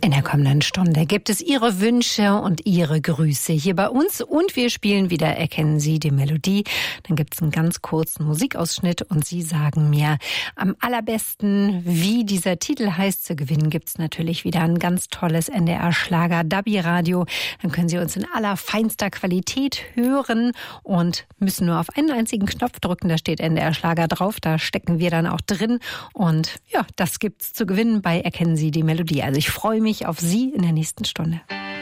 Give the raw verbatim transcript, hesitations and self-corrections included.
In der kommenden Stunde gibt es Ihre Wünsche und Ihre Grüße hier bei uns und wir spielen wieder Erkennen Sie die Melodie. Dann gibt es einen ganz kurzen Musikausschnitt und Sie sagen mir am allerbesten, wie dieser Titel heißt. Zu gewinnen gibt es natürlich wieder ein ganz tolles N D R-Schlager Dabi Radio. Dann können Sie uns in allerfeinster Qualität hören und müssen nur auf einen einzigen Knopf drücken. Da steht N D R-Schlager drauf. Da stecken wir dann auch drin. Und ja, das gibt's zu gewinnen bei Erkennen Sie die Melodie. Also ich freue mich auf Sie in der nächsten Stunde.